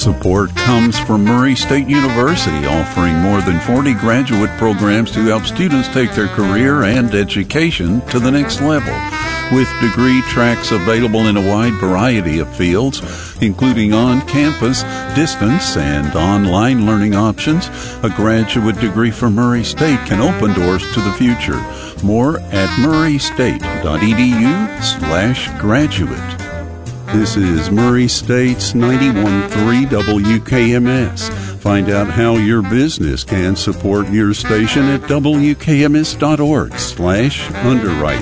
Support comes from Murray State University, offering more than 40 graduate programs to help students take their career and education to the next level. With degree tracks available in a wide variety of fields, including on-campus, distance, and online learning options, a graduate degree from Murray State can open doors to the future. More at murraystate.edu/graduate. This is Murray State's 91.3 WKMS. Find out how your business can support your station at wkms.org/underwrite.